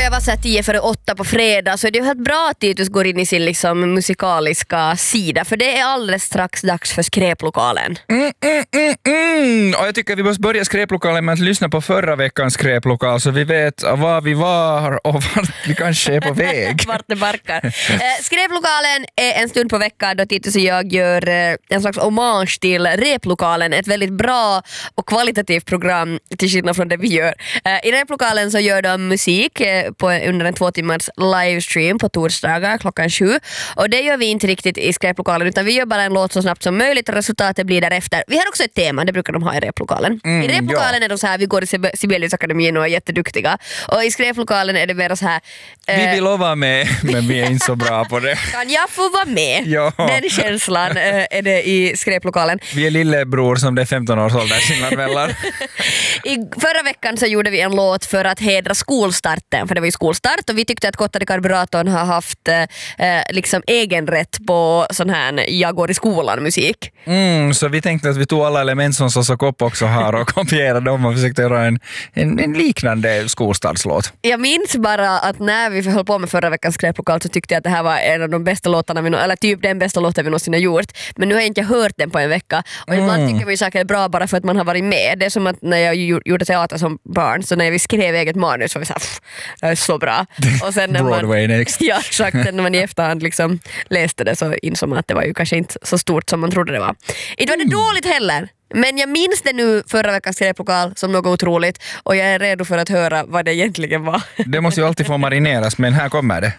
börjar vara så här 7:50 på fredag, så är det ju helt bra att Titus går in i sin liksom musikaliska sida, för det är alldeles strax dags för skräplokalen. Och jag tycker vi måste börja skräplokalen med att lyssna på förra veckans skräplokal, så vi vet var vi var och vart vi kanske är på väg. Vart det barkar. Skräplokalen är en stund på veckan då Titus och jag gör en slags hommage till replokalen, ett väldigt bra och kvalitativt program till skillnad från det vi gör. I replokalen så gör de musik under en 2 timmars livestream på torsdagar 7:00, och det gör vi inte riktigt i skräplokalen, utan vi gör bara en låt så snabbt som möjligt och resultatet blir därefter. Vi har också ett tema, det brukar de ha i replokalen. I replokalen är de så här, vi går i Sibeliusakademin och är jätteduktiga, och i skräplokalen är det mer så här vi vill vara med, men vi är inte så bra på det. Kan jag få vara med? Ja. Den känslan är det i skräplokalen. Vi är lillebror som det är 15 års ålder skillnad mellan. I förra veckan så gjorde vi en låt för att hedra skolstarten, för det var ju skolstart, och vi tyckte att Kottari Karbraton har haft liksom egen rätt på sån här jag går i skolan musik. Så vi tänkte att vi tog alla element som Sosokop också har och kopierade dem och försökte göra en liknande skolstartslåt. Jag minns bara att när vi höll på med förra veckans skräplokal så tyckte jag att det här var en av de bästa låtarna eller typ den bästa låten vi någonsin har gjort, men nu har jag inte hört den på en vecka, och ibland tycker man ju saker är bra bara för att man har varit med. Det är som att när jag gjorde teater som barn, så när vi skrev eget manus så var vi såhär, det är så bra, och sen när Broadway next. Ja, exakt, när man i efterhand liksom läste det så insåg man att det var ju kanske inte så stort som man trodde det var. Inte var det dåligt heller, men jag minns det nu förra veckans skräplokal som något otroligt, och jag är redo för att höra vad det egentligen var. Det måste ju alltid få marineras, men här kommer det.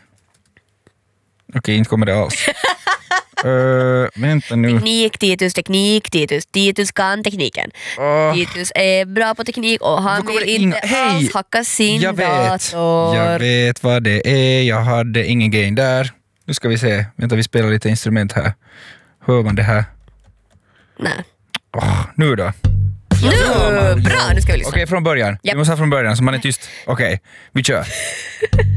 Okej, inte kommer det alls. Vänta nu. Teknik, Titus kan tekniken. Titus är bra på teknik och han vill inte alls hacka sin dator. Jag vet vad det är, jag hade ingen gain där. Nu ska vi se, vänta vi spelar lite instrument här. Hör man det här? Nej. Nu då? Nu, bra, nu ska vi lyssna. Okej, från början. Yep. Vi måste ha från början så man är tyst. Okej, vi kör.